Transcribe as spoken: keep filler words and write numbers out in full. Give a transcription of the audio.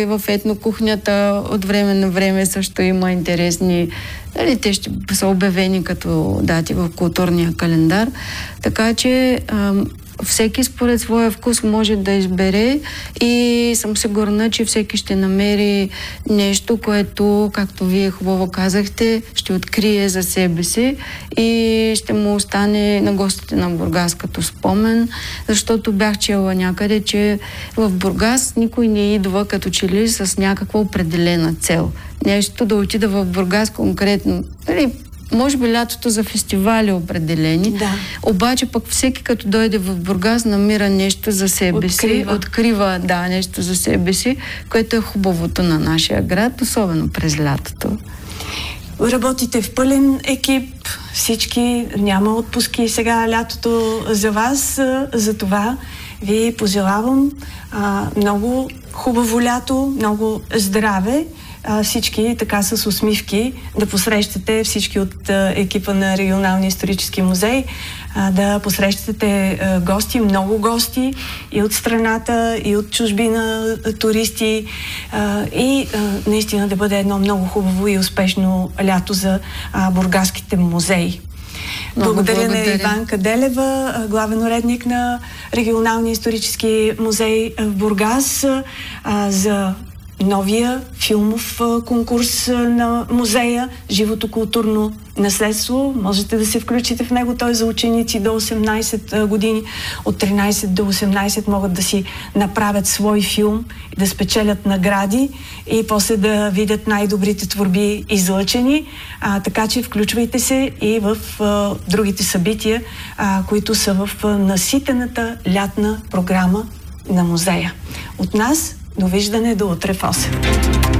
И в етнокухнята от време на време също има интересни, дали, те ще са обявени като дати в културния календар. Така че ам, всеки според своя вкус може да избере и съм сигурна, че всеки ще намери нещо, което, както вие хубаво казахте, ще открие за себе си и ще му остане на гостите на Бургас като спомен, защото бях чела някъде, че в Бургас никой не идва като че ли с някаква определена цел. Нещо да отида в Бургас конкретно. Дали, може би лятото за фестивали определени, да. Обаче пък всеки като дойде в Бургас намира нещо за себе открива. си, открива да, нещо за себе си, което е хубавото на нашия град, особено през лятото. Работите в пълен екип, всички, няма отпуски сега лятото за вас, за това ви пожелавам а, много хубаво лято, много здраве. Всички така с усмивки да посрещате всички от екипа на Регионалния исторически музей, да посрещате гости, много гости и от страната, и от чужбина, туристи и наистина да бъде едно много хубаво и успешно лято за бургаските музеи. Благодаря, благодаря на Иванка Делева, главен уредник на Регионалния исторически музей в Бургас, за новия филмов конкурс на музея "Живото културно наследство". Можете да се включите в него. Той е за ученици до осемнайсет години. От тринайсет до осемнайсет могат да си направят свой филм и да спечелят награди и после да видят най-добрите творби излъчени. А, така че включвайте се и в а, другите събития, а, които са в а, наситената лятна програма на музея. От нас довиждане до утре в осем.